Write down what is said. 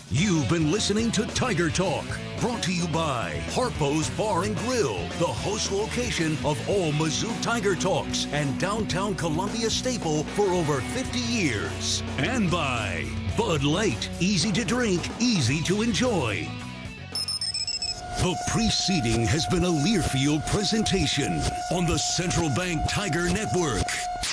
You've been listening to Tiger Talk, brought to you by Harpo's Bar and Grill, the host location of all Mizzou Tiger Talks and downtown Columbia staple for over 50 years. And by Bud Light, easy to drink, easy to enjoy. The preceding has been a Learfield presentation on the Central Bank Tiger Network.